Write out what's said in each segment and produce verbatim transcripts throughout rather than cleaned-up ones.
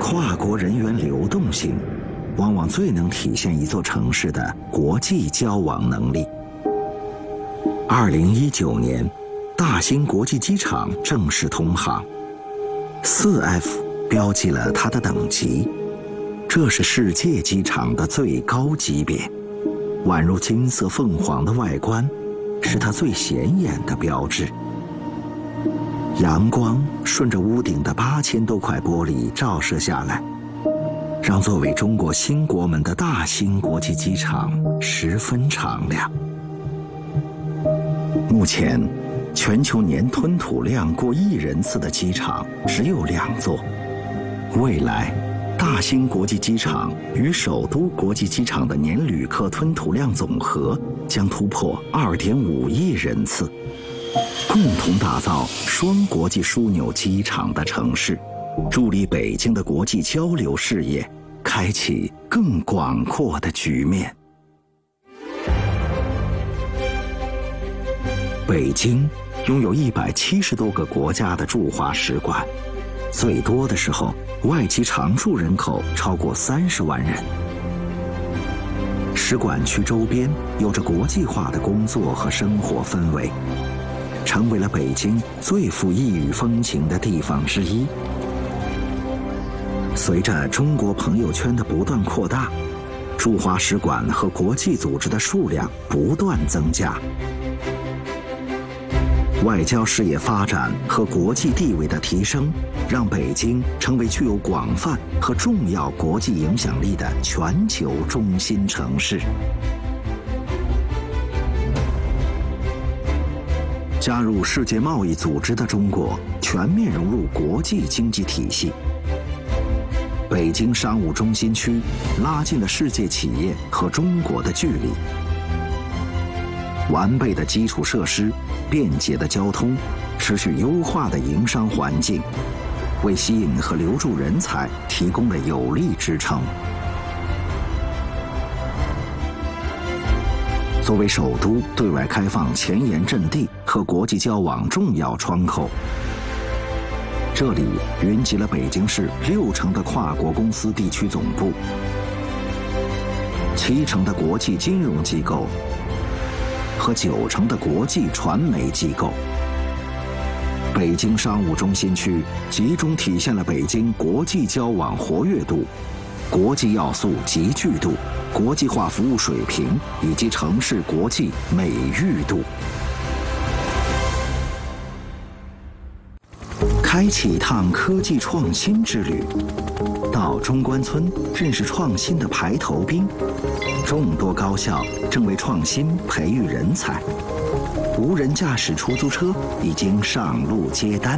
跨国人员流动性，往往最能体现一座城市的国际交往能力。二零一九年，大兴国际机场正式通航，四 F 标记了它的等级，这是世界机场的最高级别。宛如金色凤凰的外观，是它最显眼的标志。阳光顺着屋顶的八千多块玻璃照射下来，让作为中国新国门的大兴国际机场十分敞亮。目前，全球年吞吐量过亿人次的机场只有两座，未来，大兴国际机场与首都国际机场的年旅客吞吐量总和将突破二点五亿人次，共同打造双国际枢纽机场的城市，助力北京的国际交流事业开启更广阔的局面。北京拥有一百七十多个国家的驻华使馆，最多的时候，外籍常住人口超过三十万人。使馆区周边有着国际化的工作和生活氛围，成为了北京最富异域风情的地方之一。随着中国朋友圈的不断扩大，驻华使馆和国际组织的数量不断增加。外交事业发展和国际地位的提升，让北京成为具有广泛和重要国际影响力的全球中心城市。加入世界贸易组织的中国全面融入国际经济体系。北京商务中心区拉近了世界企业和中国的距离。完备的基础设施、便捷的交通、持续优化的营商环境，为吸引和留住人才提供了有力支撑。作为首都对外开放前沿阵地和国际交往重要窗口，这里云集了北京市六成的跨国公司地区总部，七成的国际金融机构和九成的国际传媒机构。北京商务中心区集中体现了北京国际交往活跃度、国际要素集聚度、国际化服务水平以及城市国际美誉度。开启一趟科技创新之旅，到中关村认识创新的排头兵。众多高校正为创新培育人才，无人驾驶出租车已经上路接单。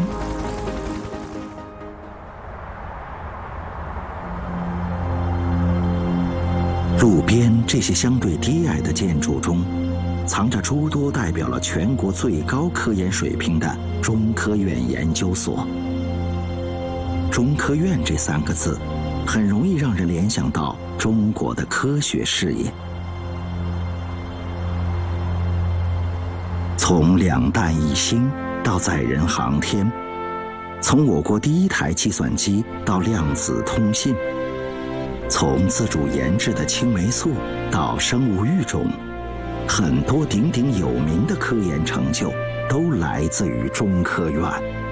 路边这些相对低矮的建筑中，藏着诸多代表了全国最高科研水平的中科院研究所。中科院这三个字，很容易让人联想到中国的科学事业。从两弹一星到载人航天，从我国第一台计算机到量子通信，从自主研制的青霉素到生物育种，很多鼎鼎有名的科研成就都来自于中科院。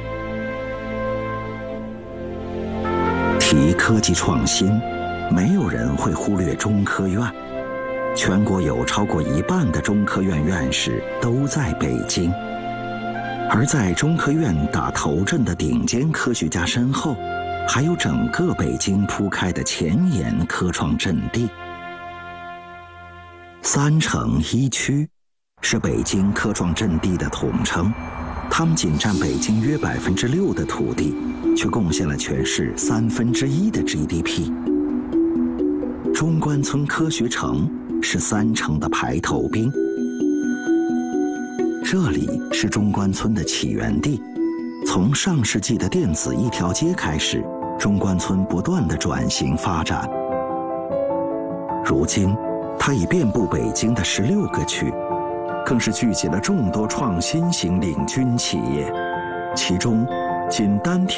提科技创新，没有人会忽略中科院。全国有超过一半的中科院院士都在北京，而在中科院打头阵的顶尖科学家身后，还有整个北京铺开的前沿科创阵地。三城一区是北京科创阵地的统称，他们仅占北京约百分之六的土地，却贡献了全市三分之一的 G D P。中关村科学城是三城的排头兵，这里是中关村的起源地。从上世纪的电子一条街开始，中关村不断的转型发展。如今，它已遍布北京的十六个区，更是聚集了众多创新型领军企业，其中仅单天